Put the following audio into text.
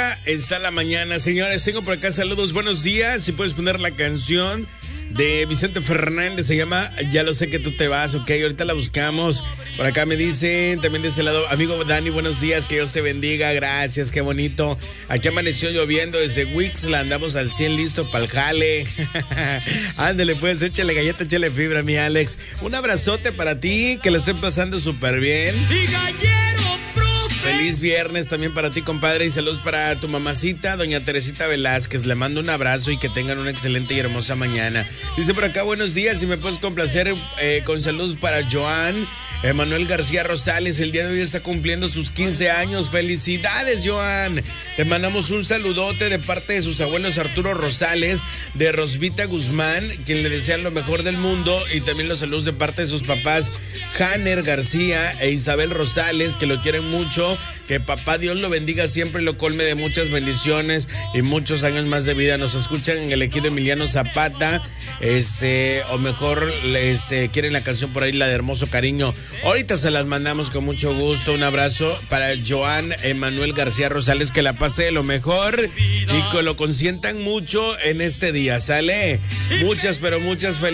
bonita está la mañana, señores. Tengo por acá saludos, buenos días. Si puedes poner la canción de Vicente Fernández, se llama Ya lo sé que tú te vas, ok, ahorita la buscamos. Por acá me dicen, también de ese lado, amigo Dani, buenos días, que Dios te bendiga, gracias, qué bonito. Aquí amaneció lloviendo desde Wixla, andamos al 100 listo para el jale. Ándale pues, échale galleta, échale fibra, mi Alex. Un abrazote para ti, que lo estén pasando súper bien. Feliz viernes también para ti, compadre, y saludos para tu mamacita, doña Teresita Velázquez. Le mando un abrazo y que tengan una excelente y hermosa mañana. Dice por acá, buenos días, y me puedes complacer con saludos para Joan Manuel García Rosales. El día de hoy está cumpliendo sus 15 años. Felicidades, Joan. Le mandamos un saludote de parte de sus abuelos Arturo Rosales, de Rosvita Guzmán, quien le desean lo mejor del mundo, y también los saludos de parte de sus papás Janer García e Isabel Rosales, que lo quieren mucho. Que papá Dios lo bendiga siempre y lo colme de muchas bendiciones y muchos años más de vida. Nos escuchan en el ejido Emiliano Zapata, o mejor quieren la canción por ahí, la de Hermoso Cariño. Ahorita se las mandamos con mucho gusto. Un abrazo para Joan Emanuel García Rosales, que la pase de lo mejor y que lo consientan mucho en este día, ¿sale? Muchas, pero muchas felicidades.